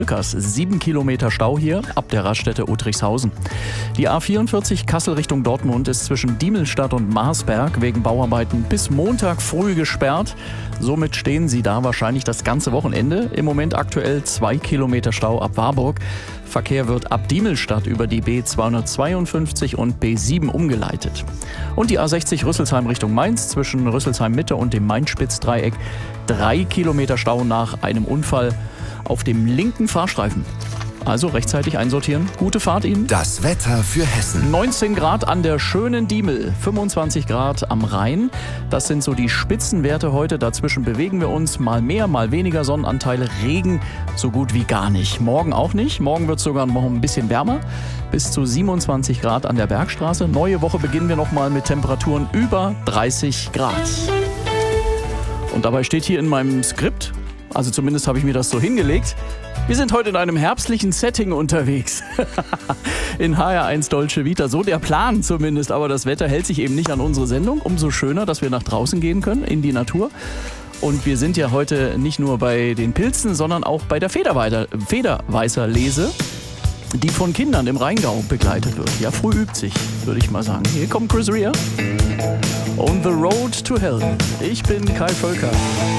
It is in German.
Völkers. 7 Kilometer Stau hier ab der Raststätte Uttrichshausen. Die A44 Kassel Richtung Dortmund ist zwischen Diemelstadt und Marsberg wegen Bauarbeiten bis Montag früh gesperrt. Somit stehen Sie da wahrscheinlich das ganze Wochenende. Im Moment aktuell 2 Kilometer Stau ab Warburg. Verkehr wird ab Diemelstadt über die B252 und B7 umgeleitet. Und die A60 Rüsselsheim Richtung Mainz zwischen Rüsselsheim Mitte und dem Main-Spitz-Dreieck. 3 Kilometer Stau nach einem Unfall auf dem linken Fahrstreifen. Also rechtzeitig einsortieren. Gute Fahrt Ihnen. Das Wetter für Hessen. 19 Grad an der schönen Diemel, 25 Grad am Rhein. Das sind so die Spitzenwerte heute. Dazwischen bewegen wir uns. Mal mehr, mal weniger Sonnenanteile. Regen so gut wie gar nicht. Morgen auch nicht. Morgen wird es sogar noch ein bisschen wärmer. Bis zu 27 Grad an der Bergstraße. Neue Woche beginnen wir nochmal mit Temperaturen über 30 Grad. Und dabei steht hier in meinem Skript, also zumindest habe ich mir das so hingelegt, wir sind heute in einem herbstlichen Setting unterwegs. In HR1 Dolce Vita, so der Plan zumindest. Aber das Wetter hält sich eben nicht an unsere Sendung. Umso schöner, dass wir nach draußen gehen können, in die Natur. Und wir sind ja heute nicht nur bei den Pilzen, sondern auch bei der Federweißerlese, die von Kindern im Rheingau begleitet wird. Ja, früh übt sich, würde ich mal sagen. Hier kommt Chris Rea. On the Road to Hell. Ich bin Kai Völker.